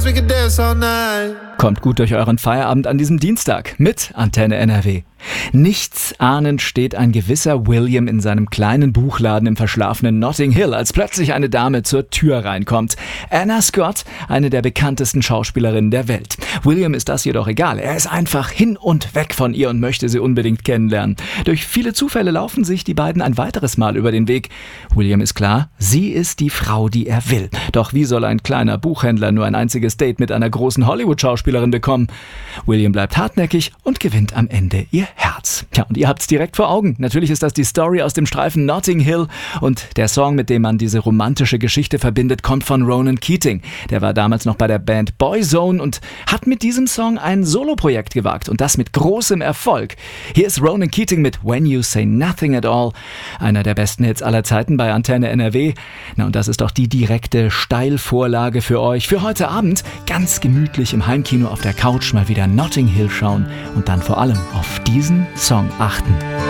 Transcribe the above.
We could dance all night. Kommt gut durch euren Feierabend an diesem Dienstag mit Antenne NRW. Nichts ahnend steht ein gewisser William in seinem kleinen Buchladen im verschlafenen Notting Hill, als plötzlich eine Dame zur Tür reinkommt. Anna Scott, eine der bekanntesten Schauspielerinnen der Welt. William ist das jedoch egal. Er ist einfach hin und weg von ihr und möchte sie unbedingt kennenlernen. Durch viele Zufälle laufen sich die beiden ein weiteres Mal über den Weg. William ist klar, sie ist die Frau, die er will. Doch wie soll ein kleiner Buchhändler nur ein einziges Date mit einer großen Hollywood-Schauspielerin bekommen? William bleibt hartnäckig und gewinnt am Ende ihr Herz. Tja, und ihr habt's direkt vor Augen. Natürlich ist das die Story aus dem Streifen Notting Hill und der Song, mit dem man diese romantische Geschichte verbindet, kommt von Ronan Keating. Der war damals noch bei der Band Boyzone und hat mit diesem Song ein Soloprojekt gewagt und das mit großem Erfolg. Hier ist Ronan Keating mit When You Say Nothing at All, einer der besten Hits aller Zeiten bei Antenne NRW. Na, und das ist doch die direkte Steilvorlage für euch. Für heute Abend ganz gemütlich im Heimkino auf der Couch mal wieder Notting Hill schauen und dann vor allem auf diesen Song achten.